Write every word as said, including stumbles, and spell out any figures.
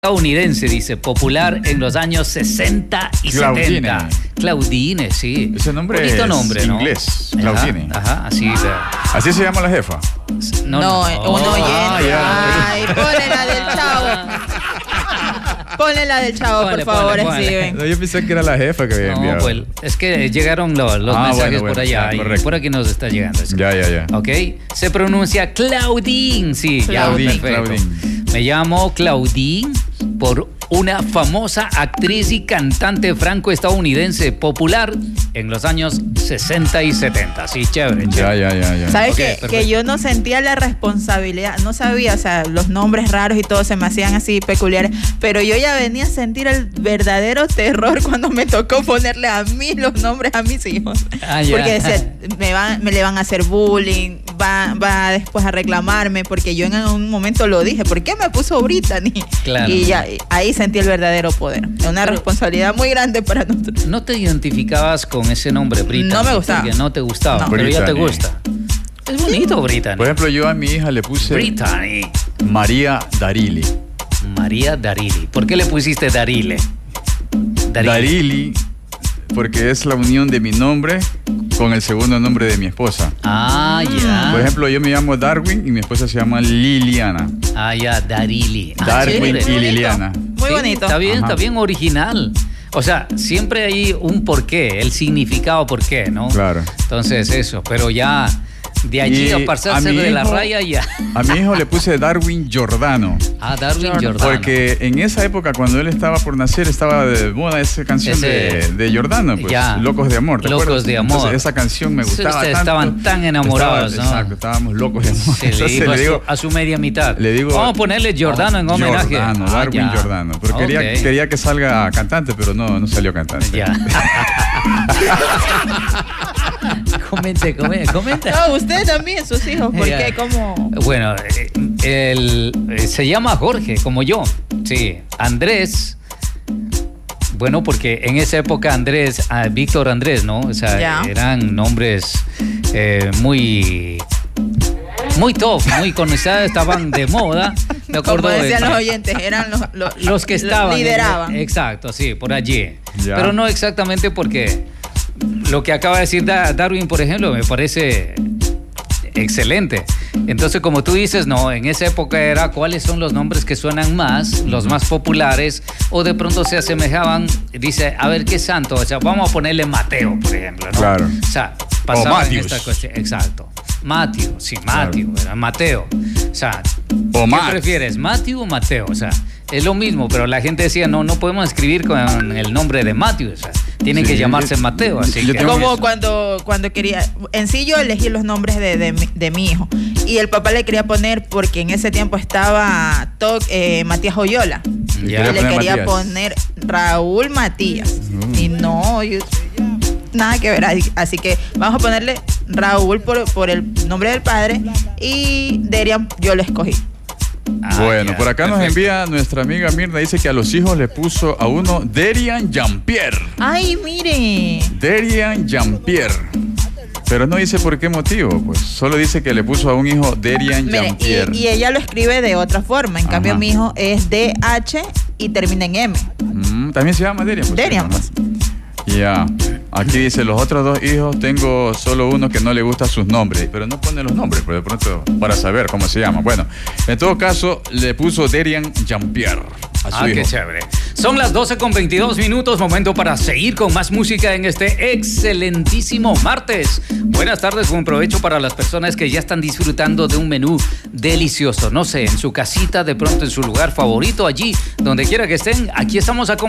Estadounidense, dice, popular en los años sesenta y Claudine. setenta. Claudine, sí. Ese nombre bonito es nombre, ¿no? inglés, Claudine. Ajá, ajá, así. De... ¿Así se llama la jefa? No, No, no. uno oyente. Ah, ya. Ay, ponle la del chavo. Ponle la del chavo, Ponle, por favor, ponle, ponle. Steven. No, yo pensé que era la jefa que había No, enviado. pues, es que llegaron los, los Ah, mensajes bueno, por bueno, allá ya, y correcto. por aquí nos está llegando. Es- Ya, ya, ya. ¿Ok? Se pronuncia Claudine, sí. ya, Claudine, perfecto. Claudine. Me llamo Claudine por una famosa actriz y cantante franco-estadounidense popular en los años sesenta y setenta. Sí, chévere, Ya, chévere. ya, ya, ya. ¿Sabes Ok, qué? perfecto. Que yo no sentía la responsabilidad, no sabía, o sea, los nombres raros y todo se me hacían así peculiares, pero yo ya venía a sentir el verdadero terror cuando me tocó ponerle a mí los nombres a mis hijos. Ah, ya. Porque decía, me, van, me le van a hacer bullying, va, va después a reclamarme, porque yo en un momento lo dije, ¿por qué me puso Brittany? Claro. Y ya, ahí sentí el verdadero poder. Es una Pero- responsabilidad muy grande para nosotros. ¿No te identificabas con ese nombre, Brittany? No me gustaba. Porque no te gustaba, No. pero ya te Brittany. gusta. Es bonito, Brittany. Por ejemplo, yo a mi hija le puse Brittany. María Darili. María Darili. ¿Por qué le pusiste Darile? Darili, porque es la unión de mi nombre con el segundo nombre de mi esposa. Ah, ya. Por ejemplo, yo me llamo Darwin y mi esposa se llama Liliana. Ah, ya, Darili. Ah, Darwin chévere. y bonito. Liliana. Muy Sí, bonito. Está bien, Ajá. está bien original. O sea, siempre hay un porqué, el significado por qué, ¿no? Claro. Entonces, eso, pero ya de allí Y a a pasarse mi de la hijo- raya ya. A mi hijo le puse Darwin Giordano. Ah, Darwin Jordan. Giordano. Porque en esa época, cuando él estaba por nacer, estaba de moda esa canción Ese- de, de Giordano, pues, Ya. Locos de Amor. ¿te Locos acuerdas? de Amor. Entonces, esa canción me Sí, gustaba ustedes tanto. estaban tan enamorados, Estaba- ¿no? Exacto, estábamos locos de amor. Se le Entonces dijo a, le su, digo, a su media mitad. le digo, Vamos a ponerle Giordano en homenaje. Giordano, Ah, Darwin ya. Giordano. Pero quería, Ok. quería que salga cantante, pero no, no salió cantante. Ya. comente, comente, comente. No, usted también, sus hijos, ¿por Ya. qué? ¿Cómo? Bueno, eh, el, eh, se llama Jorge, como yo. Sí, Andrés. Bueno, porque en esa época Andrés, ah, Víctor Andrés, ¿no? O sea, Ya. eran nombres eh, muy, muy top, muy conocidos, estaban de moda. Me acuerdo Como decían de- los oyentes, eran los, los, los que estaban. lideraban. Exacto, sí, por allí. Ya. Pero no exactamente porque lo que acaba de decir Da- Darwin, por ejemplo, me parece excelente. Entonces, como tú dices, no, en esa época era cuáles son los nombres que suenan más, los más populares, o de pronto se asemejaban, dice, a ver, ¿qué santo? O sea, vamos a ponerle Mateo, por ejemplo, ¿no? Claro. O sea, pasaba en Matthews. esta cuestión. Exacto. Matthew, sí, Matthew, era Mateo. O sea, O ¿qué Matt. prefieres, Matthew o Mateo? O sea, es lo mismo, pero la gente decía, no, no podemos escribir con el nombre de Matthew, o sea, tiene Sí, que llamarse yo- Mateo, así yo que... tengo- Como cuando, cuando quería, en sí yo elegí los nombres de, de, mi, de mi hijo y el papá le quería poner porque en ese tiempo estaba to- eh, Matías Oyola Ya. y le poner quería Matías. poner Raúl Matías y no, yo- nada que ver, así- así que vamos a ponerle Raúl por, por el nombre del padre y Derian yo lo escogí. Ah, Bueno, ya, por acá nos perfecto. envía nuestra amiga Mirna, dice que a los hijos le puso a uno Derian Jean-Pierre. Ay, mire. Derian Jean-Pierre. Pero no dice por qué motivo, pues solo dice que le puso a un hijo Derian Mire, Jean-Pierre. y, y ella lo escribe de otra forma. En Ajá. cambio, mi hijo es D H y termina en M. Mm, También se llama Derian. Pues, Derian, ¿cierto, no? Ya. Aquí dice, los otros dos hijos, tengo solo uno que no le gustan sus nombres, pero no pone los nombres, pero de pronto para saber cómo se llama. Bueno, en todo caso, le puso Derian Jean-Pierre a su Ah, hijo. qué chévere. Son las doce con veintidós minutos, momento para seguir con más música en este excelentísimo martes. Buenas tardes, buen provecho para las personas que ya están disfrutando de un menú delicioso. No sé, en su casita, de pronto en su lugar favorito, allí, donde quiera que estén, aquí estamos acompañados.